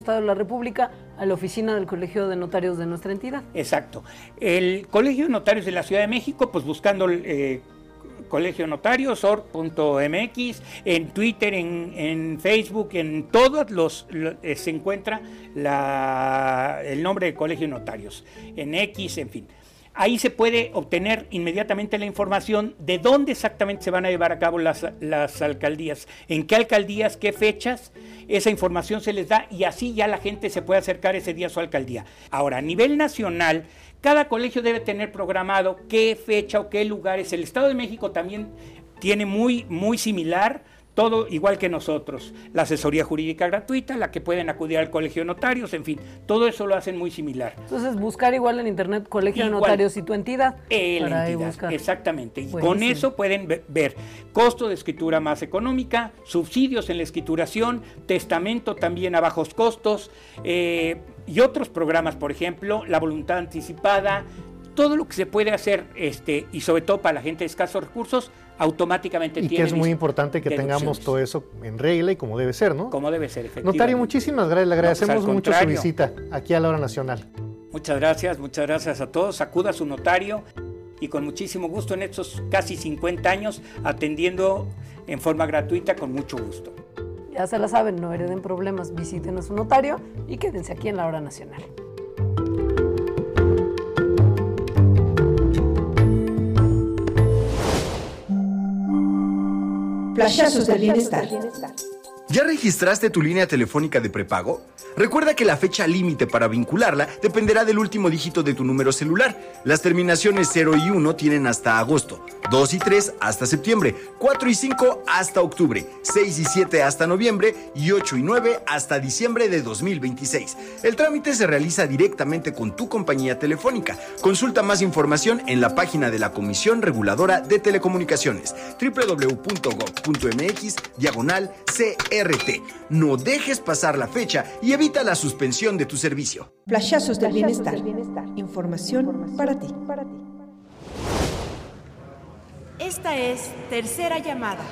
Estado de la República a la oficina del Colegio de Notarios de nuestra entidad. Exacto. El Colegio de Notarios de la Ciudad de México, pues buscando Colegio Notarios, org.mx, en Twitter, en Facebook, en todos se encuentra el nombre de Colegio de Notarios, en X, en fin. Ahí se puede obtener inmediatamente la información de dónde exactamente se van a llevar a cabo las alcaldías, en qué alcaldías, qué fechas. Esa información se les da y así ya la gente se puede acercar ese día a su alcaldía. Ahora, a nivel nacional, cada colegio debe tener programado qué fecha o qué lugares. El Estado de México también tiene muy similar, todo igual que nosotros. La asesoría jurídica gratuita, la que pueden acudir al Colegio de Notarios, en fin, todo eso lo hacen muy similar. Entonces, buscar igual en internet Colegio de Notarios y tu entidad. La entidad, exactamente. Y con eso pueden ver costo de escritura más económica, subsidios en la escrituración, testamento también a bajos costos, y otros programas, por ejemplo, la voluntad anticipada, todo lo que se puede hacer, y sobre todo para la gente de escasos recursos, automáticamente y tiene. Y que es muy importante que tengamos todo eso en regla y como debe ser, ¿no? Como debe ser, efectivamente. Notario, muchísimas gracias, le agradecemos mucho su visita aquí a la Hora Nacional. Muchas gracias a todos. Acuda a su notario y con muchísimo gusto en estos casi 50 años atendiendo en forma gratuita con mucho gusto. Ya se la saben, no hereden problemas, visiten a su notario y quédense aquí en la Hora Nacional. Flashazos del bienestar. ¿Ya registraste tu línea telefónica de prepago? Recuerda que la fecha límite para vincularla dependerá del último dígito de tu número celular. Las terminaciones 0 y 1 tienen hasta agosto, 2 y 3 hasta septiembre, 4 y 5 hasta octubre, 6 y 7 hasta noviembre y 8 y 9 hasta diciembre de 2026. El trámite se realiza directamente con tu compañía telefónica. Consulta más información en la página de la Comisión Reguladora de Telecomunicaciones, www.gov.mx/CRT. No dejes pasar la fecha y evita la suspensión de tu servicio. Flashazos del bienestar. Información para ti. Esta es Tercera Llamada.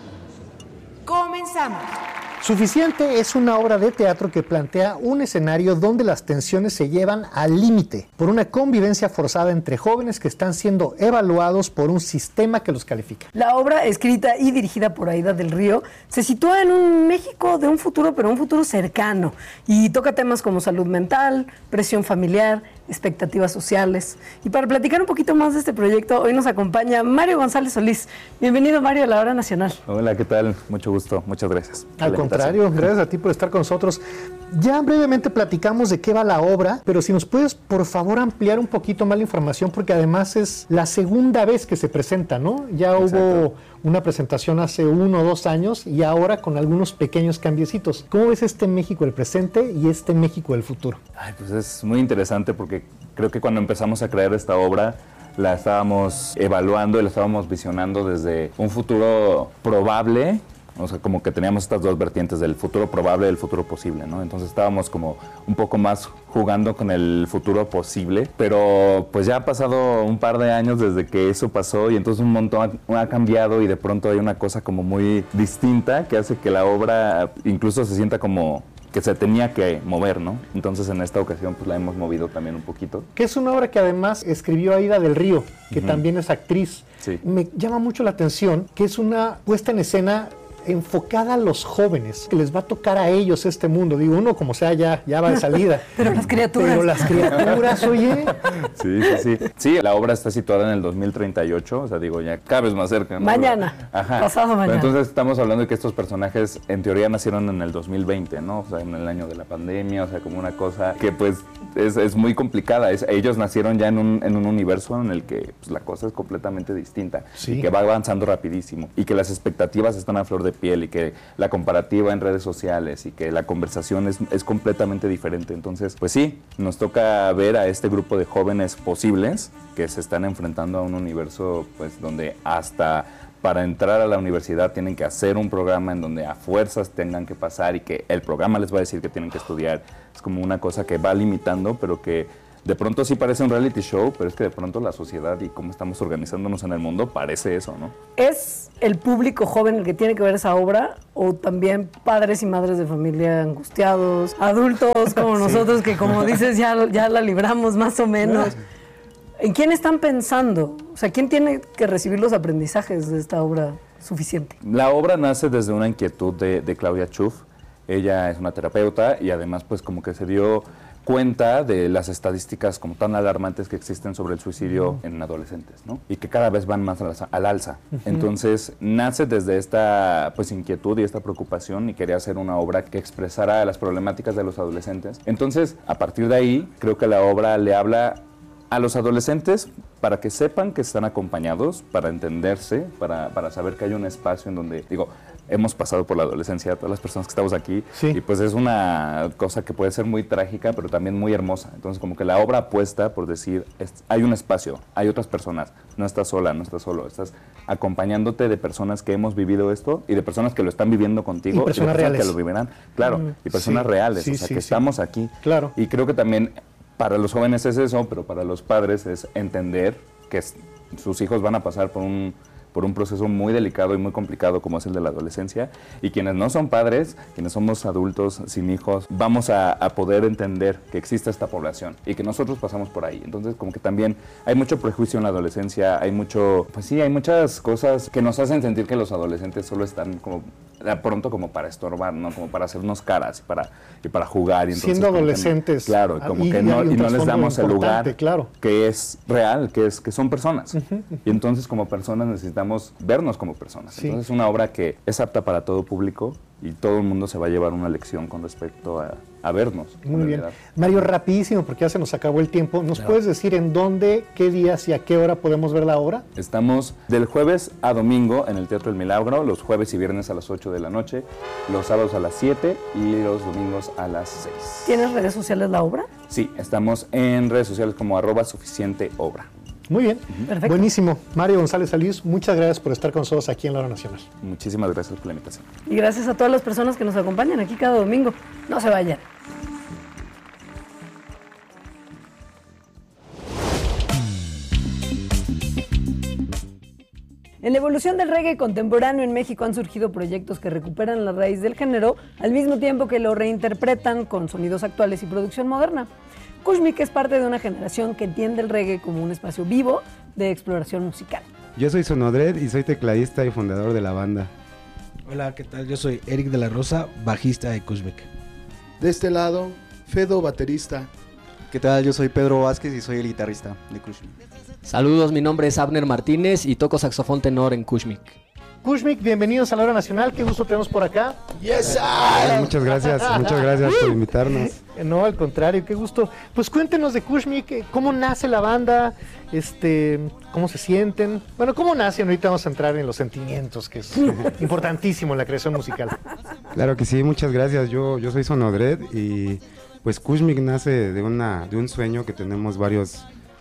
Comenzamos. Suficiente es una obra de teatro que plantea un escenario donde las tensiones se llevan al límite por una convivencia forzada entre jóvenes que están siendo evaluados por un sistema que los califica. La obra, escrita y dirigida por Aída del Río, se sitúa en un México de un futuro, pero un futuro cercano, y toca temas como salud mental, presión familiar, expectativas sociales. Y para platicar un poquito más de este proyecto, hoy nos acompaña Mario González Solís. Bienvenido, Mario, a la Hora Nacional. Hola, ¿qué tal? Mucho gusto, muchas gracias. Al contrario, gracias a ti por estar con nosotros. Ya brevemente platicamos de qué va la obra, pero si nos puedes, por favor, ampliar un poquito más la información, porque además es la segunda vez que se presenta, ¿no? Ya Exacto. Hubo una presentación hace 1 o 2 años y ahora con algunos pequeños cambiecitos. ¿Cómo ves este México del presente y este México del futuro? Ay, pues es muy interesante porque creo que cuando empezamos a crear esta obra la estábamos evaluando y la estábamos visionando desde un futuro probable. O sea, como que teníamos estas dos vertientes del futuro probable y del futuro posible, ¿no? Entonces estábamos como un poco más jugando con el futuro posible, pero pues ya ha pasado un par de años desde que eso pasó y entonces un montón ha cambiado y de pronto hay una cosa como muy distinta que hace que la obra incluso se sienta como que se tenía que mover, ¿no? Entonces en esta ocasión pues la hemos movido también un poquito. Que es una obra que además escribió Aída del Río, que también es actriz. Sí. Me llama mucho la atención que es una puesta en escena enfocada a los jóvenes, que les va a tocar a ellos este mundo. Digo, uno como sea ya va de salida. Pero las criaturas. Pero las criaturas, oye. Sí. Sí, la obra está situada en el 2038, o sea, digo, ya cada vez más cerca, ¿no? Mañana. Ajá. Pasado mañana. Pero entonces estamos hablando de que estos personajes en teoría nacieron en el 2020, ¿no? O sea, en el año de la pandemia, o sea, como una cosa que pues es muy complicada. Ellos nacieron ya en un universo en el que pues, la cosa es completamente distinta. Sí. Y que va avanzando rapidísimo. Y que las expectativas están a flor de piel y que la comparativa en redes sociales y que la conversación es completamente diferente. Entonces, pues sí, nos toca ver a este grupo de jóvenes posibles que se están enfrentando a un universo pues donde hasta para entrar a la universidad tienen que hacer un programa en donde a fuerzas tengan que pasar y que el programa les va a decir que tienen que estudiar. Es como una cosa que va limitando, pero que de pronto sí parece un reality show, pero es que de pronto la sociedad y cómo estamos organizándonos en el mundo parece eso, ¿no? ¿Es el público joven el que tiene que ver esa obra o también padres y madres de familia angustiados, adultos como nosotros que como dices ya la libramos más o menos? ¿En quién están pensando? O sea, ¿quién tiene que recibir los aprendizajes de esta obra suficiente? La obra nace desde una inquietud de Claudia Schuff. Ella es una terapeuta y además pues como que se dio cuenta de las estadísticas como tan alarmantes que existen sobre el suicidio en adolescentes, ¿no? Y que cada vez van más al alza. Entonces nace desde esta pues inquietud y esta preocupación y quería hacer una obra que expresara las problemáticas de los adolescentes. Entonces, a partir de ahí, creo que la obra le habla a los adolescentes para que sepan que están acompañados, para entenderse, para saber que hay un espacio en donde, digo, hemos pasado por la adolescencia, todas las personas que estamos aquí, y pues es una cosa que puede ser muy trágica, pero también muy hermosa. Entonces, como que la obra apuesta por decir, hay un espacio, hay otras personas, no estás sola, no estás solo, estás acompañándote de personas que hemos vivido esto y de personas que lo están viviendo contigo. Y personas reales. Que lo vivirán, claro, y personas reales, o sea, que estamos aquí. Claro. Y creo que también para los jóvenes es eso, pero para los padres es entender que sus hijos van a pasar por un proceso muy delicado y muy complicado como es el de la adolescencia, y quienes no son padres, quienes somos adultos sin hijos, vamos a poder entender que existe esta población y que nosotros pasamos por ahí. Entonces como que también hay mucho prejuicio en la adolescencia, hay muchas cosas que nos hacen sentir que los adolescentes solo están como de pronto como para estorbar, ¿no? Como para hacernos caras y para jugar. Y entonces, siendo adolescentes. Claro, como que no les damos el lugar claro, que es real, que son personas. Y entonces como personas necesitamos vernos como personas. Entonces es una obra que es apta para todo público y todo el mundo se va a llevar una lección con respecto a vernos. Muy bien. Mario, rapidísimo, porque ya se nos acabó el tiempo. ¿Nos puedes decir en dónde, qué días y a qué hora podemos ver la obra? Estamos del jueves a domingo en el Teatro El Milagro, los jueves y viernes a las 8 de la noche, los sábados a las 7 y los domingos a las 6. ¿Tienes redes sociales la obra? Sí, estamos en redes sociales como @suficienteobra. Muy bien, perfecto. Buenísimo. Mario González Alís, muchas gracias por estar con nosotros aquí en La Hora Nacional. Muchísimas gracias por la invitación. Y gracias a todas las personas que nos acompañan aquí cada domingo. No se vayan. En la evolución del reggae contemporáneo en México han surgido proyectos que recuperan la raíz del género al mismo tiempo que lo reinterpretan con sonidos actuales y producción moderna. Kushmik es parte de una generación que entiende el reggae como un espacio vivo de exploración musical. Yo soy Sonodred y soy tecladista y fundador de la banda. Hola, ¿qué tal? Yo soy Eric de la Rosa, bajista de Kushmik. De este lado, Fedo, baterista. ¿Qué tal? Yo soy Pedro Vázquez y soy el guitarrista de Kushmik. Saludos, mi nombre es Abner Martínez y toco saxofón tenor en Kushmik. Kushmik, bienvenidos a La Hora Nacional, qué gusto tenemos por acá. Yes, muchas gracias por invitarnos. No, al contrario, qué gusto. Pues cuéntenos de Kushmik, cómo nace la banda, cómo se sienten. Bueno, cómo nacen, ahorita vamos a entrar en los sentimientos, que es importantísimo en la creación musical. Claro que sí, muchas gracias. Yo soy Sonodred y pues Kushmik nace de un sueño que tenemos varios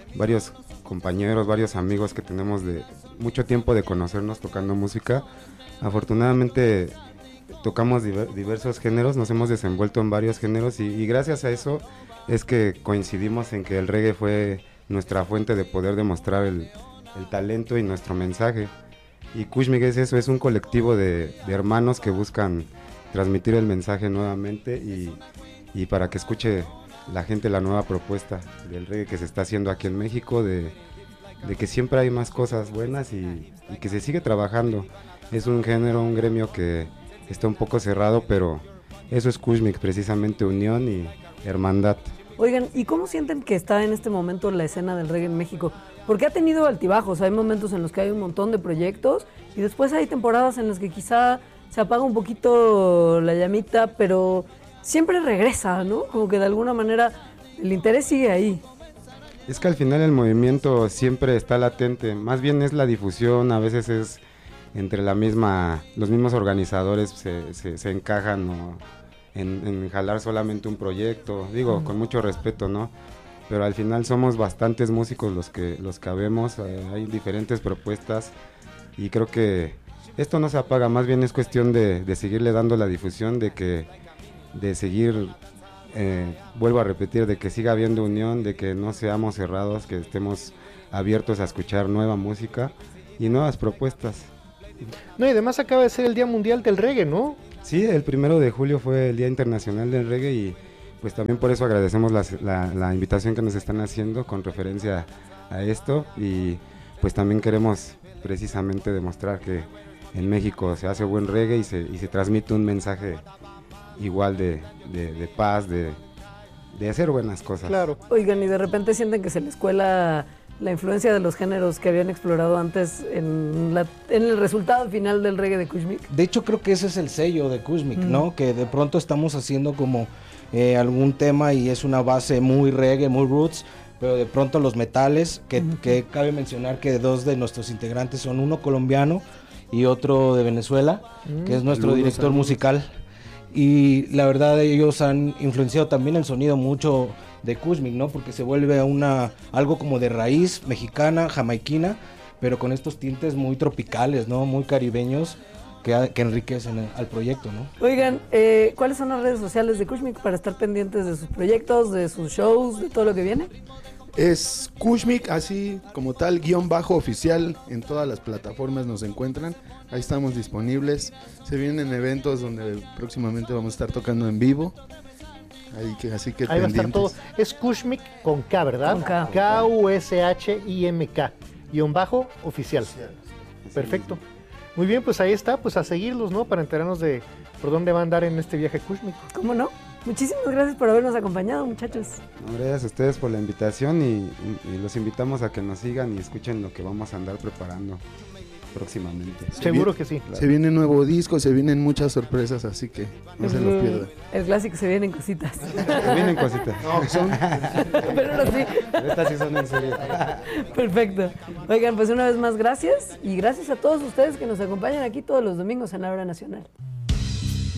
compañeros, varios amigos que tenemos de mucho tiempo de conocernos tocando música. Afortunadamente tocamos diversos géneros, nos hemos desenvuelto en varios géneros y gracias a eso es que coincidimos en que el reggae fue nuestra fuente de poder demostrar el talento y nuestro mensaje. Y Kushmik es eso, es un colectivo de hermanos que buscan transmitir el mensaje nuevamente y para que escuche la gente la nueva propuesta del reggae que se está haciendo aquí en México, de que siempre hay más cosas buenas y que se sigue trabajando. Es un género, un gremio que está un poco cerrado, pero eso es Kushmik, precisamente unión y hermandad. Oigan, ¿y cómo sienten que está en este momento la escena del reggae en México? Porque ha tenido altibajos, hay momentos en los que hay un montón de proyectos y después hay temporadas en las que quizá se apaga un poquito la llamita, pero siempre regresa, ¿no? Como que de alguna manera el interés sigue ahí. Es que al final el movimiento siempre está latente, más bien es la difusión, a veces es entre los mismos organizadores se encajan, ¿no? en jalar solamente un proyecto, digo, con mucho respeto, ¿no? Pero al final somos bastantes músicos los que habemos, hay diferentes propuestas y creo que esto no se apaga, más bien es cuestión de seguirle dando la difusión, de seguir vuelvo a repetir, de que siga habiendo unión, de que no seamos cerrados, que estemos abiertos a escuchar nueva música y nuevas propuestas. No, y además acaba de ser el Día Mundial del Reggae, ¿no? Sí, el 1 de julio fue el Día Internacional del Reggae y pues también por eso agradecemos la invitación que nos están haciendo con referencia a esto y pues también queremos precisamente demostrar que en México se hace buen reggae y se transmite un mensaje igual de paz, de hacer buenas cosas. Claro. Oigan, y de repente sienten que se les cuela la influencia de los géneros que habían explorado antes en el resultado final del reggae de Kushmik. De hecho, creo que ese es el sello de Kushmik, ¿no? Que de pronto estamos haciendo como algún tema y es una base muy reggae, muy roots, pero de pronto los metales, que cabe mencionar que 2 de nuestros integrantes son uno colombiano y otro de Venezuela, que es nuestro director musical. Y la verdad ellos han influenciado también el sonido mucho de Kushmik, ¿no? Porque se vuelve algo como de raíz mexicana, jamaiquina, pero con estos tintes muy tropicales, ¿no? Muy caribeños que enriquecen al proyecto, ¿no? Oigan, ¿cuáles son las redes sociales de Kushmik para estar pendientes de sus proyectos, de sus shows, de todo lo que viene? Es Kushmik, así como tal, _oficial, en todas las plataformas nos encuentran. Ahí estamos disponibles. Se vienen eventos donde próximamente vamos a estar tocando en vivo. Así que ahí va a estar todo. Es Kushmik con K, ¿verdad? Con K. Kushimk _oficial. Perfecto. Muy bien, pues ahí está, pues a seguirlos, ¿no? Para enterarnos de por dónde va a andar en este viaje Kushmik. ¿Cómo no? Muchísimas gracias por habernos acompañado, muchachos. Gracias a ustedes por la invitación y los invitamos a que nos sigan y escuchen lo que vamos a andar preparando próximamente. Seguro que sí. Se viene nuevo disco, se vienen muchas sorpresas, así que no se lo pierdan. El clásico, se vienen cositas. Se vienen cositas. No, son... Pero ahora sí. Estas sí son en serio. Perfecto. Oigan, pues una vez más gracias y gracias a todos ustedes que nos acompañan aquí todos los domingos en la Hora Nacional.